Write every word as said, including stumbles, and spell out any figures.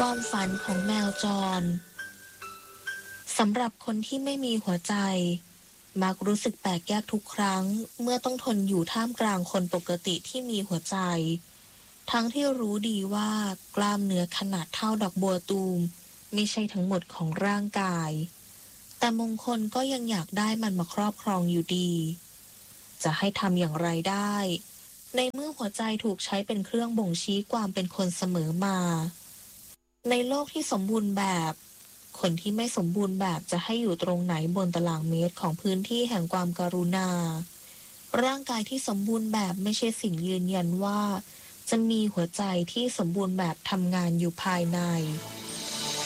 ความฝันของแมวจรสำหรับคนที่ไม่มีหัวใจมักรู้สึกแปลกแยกทุกครั้งเมื่อต้องทนอยู่ท่ามกลางคนปกติที่มีหัวใจทั้งที่รู้ดีว่ากล้ามเนื้อขนาดเท่าดอกบัวตูมไม่ใช่ทั้งหมดของร่างกายแต่มงคลก็ยังอยากได้มันมาครอบครองอยู่ดีจะให้ทำอย่างไรได้ในเมื่อหัวใจถูกใช้เป็นเครื่องบ่งชี้ความเป็นคนเสมอมาในโลกที่สมบูรณ์แบบคนที่ไม่สมบูรณ์แบบจะให้อยู่ตรงไหนบนตารางเมตรของพื้นที่แห่งความการุณาร่างกายที่สมบูรณ์แบบไม่ใช่สิ่งยืนยันว่าจะมีหัวใจที่สมบูรณ์แบบทำงานอยู่ภายใน